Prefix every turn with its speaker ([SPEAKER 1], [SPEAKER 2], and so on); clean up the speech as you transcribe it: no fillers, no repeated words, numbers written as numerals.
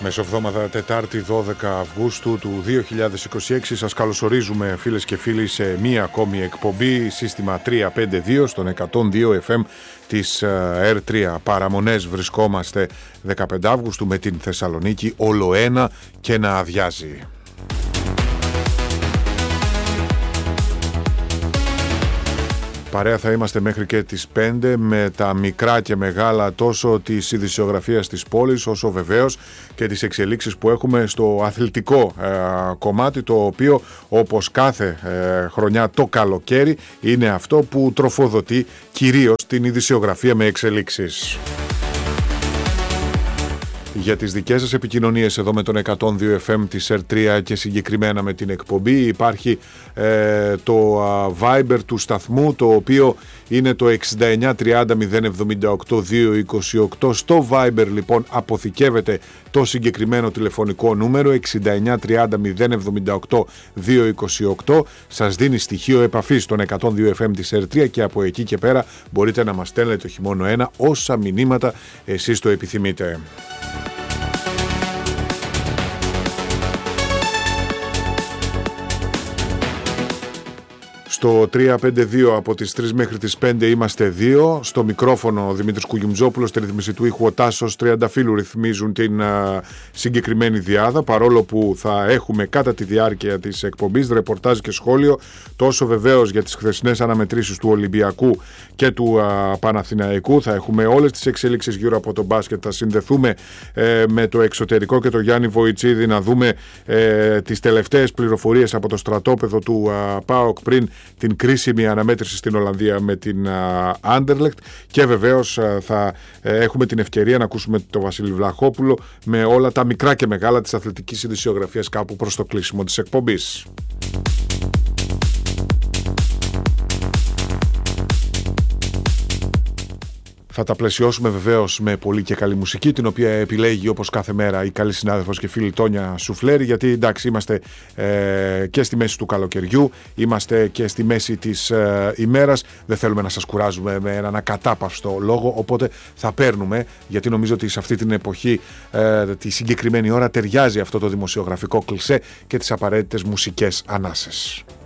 [SPEAKER 1] Μεσοβδόμαδα Τετάρτη 12 Αυγούστου του 2026. Σας καλωσορίζουμε φίλες και φίλοι σε μία ακόμη εκπομπή σύστημα 352 στον 102 FM της R3 Παραμονές. Βρισκόμαστε 15 Αυγούστου με την Θεσσαλονίκη όλο ένα και να αδειάζει. Παρέα θα είμαστε μέχρι και τις 5 με τα μικρά και μεγάλα τόσο της ειδησιογραφίας της πόλης όσο βεβαίως και τις εξελίξεις που έχουμε στο αθλητικό κομμάτι, το οποίο όπως κάθε χρονιά το καλοκαίρι είναι αυτό που τροφοδοτεί κυρίως την ειδησιογραφία με εξελίξεις. Για τις δικές σας επικοινωνίες εδώ με τον 102 FM της R3 και συγκεκριμένα με την εκπομπή υπάρχει το Viber του σταθμού, το οποίο είναι το 69 30 078 228. Στο Viber λοιπόν αποθηκεύεται το συγκεκριμένο τηλεφωνικό νούμερο 69 30 078 228. Σας δίνει στοιχείο επαφής στον 102 FM της R3 και από εκεί και πέρα μπορείτε να μας στέλνετε όχι μόνο ένα, όσα μηνύματα εσείς το επιθυμείτε. Στο 352 από τις 3 μέχρι τις 5 είμαστε 2. Στο μικρόφωνο ο Δημήτρης Κουγιουμτζόπουλος, στη ρυθμίση του ήχου ο Τάσος Τριανταφύλου ρυθμίζουν την συγκεκριμένη διάδα, παρόλο που θα έχουμε κατά τη διάρκεια της εκπομπής ρεπορτάζ και σχόλιο τόσο βεβαίως για τις χθεσινές αναμετρήσεις του Ολυμπιακού και του Παναθηναϊκού. Θα έχουμε όλες τις εξελίξεις γύρω από το μπάσκετ, θα συνδεθούμε με το εξωτερικό και το Γιάννη Βοητσίδη να δούμε τις τελευταίες πληροφορίες από το στρατόπεδο του ΠΑΟΚ πριν την κρίσιμη αναμέτρηση στην Ολλανδία με την Anderlecht και βεβαίως θα έχουμε την ευκαιρία να ακούσουμε τον Βασίλη Βλαχόπουλο με όλα τα μικρά και μεγάλα της αθλητικής ειδησιογραφίας κάπου προς το κλείσιμο της εκπομπής. Θα τα πλαισιώσουμε βεβαίως με πολύ και καλή μουσική, την οποία επιλέγει όπως κάθε μέρα η καλή συνάδελφος και φίλη Τόνια Σουφλέρη, γιατί εντάξει είμαστε και στη μέση του καλοκαιριού, είμαστε και στη μέση της ημέρας, δεν θέλουμε να σας κουράζουμε με έναν ακατάπαυστο λόγο, οπότε θα παίρνουμε, γιατί νομίζω ότι σε αυτή την εποχή τη συγκεκριμένη ώρα ταιριάζει αυτό το δημοσιογραφικό κλισέ και τις απαραίτητες μουσικές ανάσες.